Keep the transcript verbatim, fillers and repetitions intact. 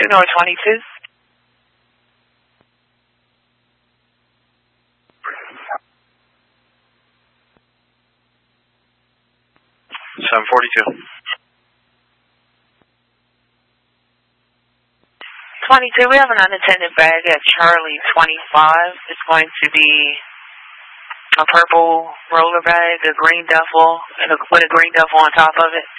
North twenty-two. seven forty-two. twenty-two, we have an unattended bag at Charlie twenty-five. It's going to be a purple roller bag, a green duffel, and a, with a green duffel on top of it.